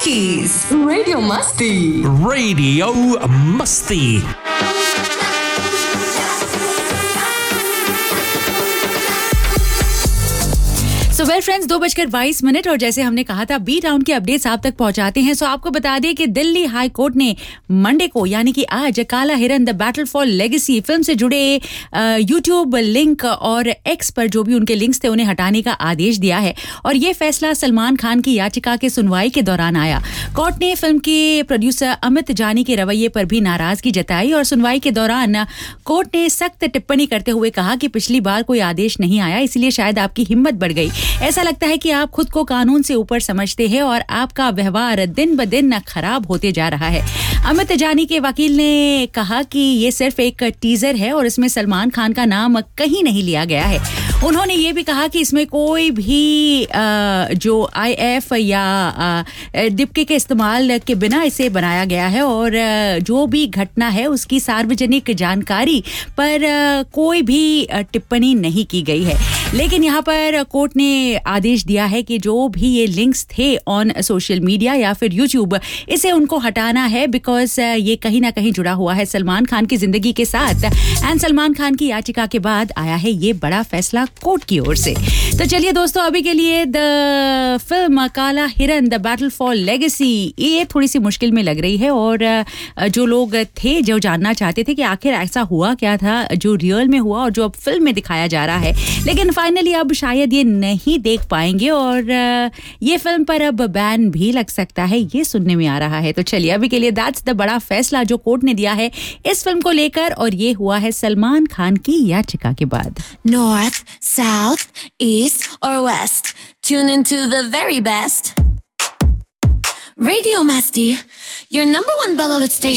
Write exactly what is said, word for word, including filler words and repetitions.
Cookies, Radio Masti. Radio Masti. So well friends, दो बजकर बाईस मिनट और जैसे हमने कहा था बी टाउन के अपडेट्स आप तक पहुंचाते हैं। सो so, आपको बता दें कि दिल्ली हाई कोर्ट ने मंडे को यानी कि आज काला हिरन the battle for legacy film से जुड़े यूट्यूब लिंक और एक्स पर जो भी उनके लिंक्स थे उन्हें हटाने का आदेश दिया है और ये फैसला सलमान खान की याचिका के सुनवाई के दौरान आया। कोर्ट ने फिल्म के प्रोड्यूसर अमित जानी के रवैये पर भी नाराजगी जताई और सुनवाई के दौरान कोर्ट ने सख्त टिप्पणी करते हुए कहा कि पिछली बार कोई आदेश नहीं आया, इसलिए शायद आपकी हिम्मत बढ़ गई। ऐसा लगता है कि आप खुद को कानून से ऊपर समझते हैं और आपका व्यवहार दिन ब दिन खराब होते जा रहा है। अमित जानी के वकील ने कहा कि ये सिर्फ एक टीजर है और इसमें सलमान खान का नाम कहीं नहीं लिया गया है। उन्होंने ये भी कहा कि इसमें कोई भी जो आई एफ या डिप्टी के इस्तेमाल के बिना इसे बनाया गया है और जो भी घटना है उसकी सार्वजनिक जानकारी पर कोई भी टिप्पणी नहीं की गई है। लेकिन यहाँ पर कोर्ट ने आदेश दिया है कि जो भी ये लिंक्स थे ऑन सोशल मीडिया या फिर यूट्यूब, इसे उनको हटाना है बिकॉज ये कहीं ना कहीं जुड़ा हुआ है सलमान खान की जिंदगी के साथ एंड सलमान खान की याचिका के बाद आया है ये बड़ा फैसला कोर्ट की ओर से। तो चलिए दोस्तों, अभी के लिए द फिल्म काला हिरन द बैटल फॉर लेगेसी ये थोड़ी सी मुश्किल में लग रही है और जो लोग थे जो जानना चाहते थे कि आखिर ऐसा हुआ क्या था जो रियल में हुआ और जो अब फिल्म में दिखाया जा रहा है, लेकिन फाइनली अब शायद ये नहीं देख पाएंगे और ये फिल्म पर अब बैन भी लग सकता है, ये सुनने में आ रहा है। तो चलिए अभी के लिए दैट्स द बड़ा फैसला जो कोर्ट ने दिया है इस फिल्म को लेकर और ये हुआ है सलमान खान की याचिका के बाद। North, South, East or West, tune into the very best. Radio Masti, your number one beloved station.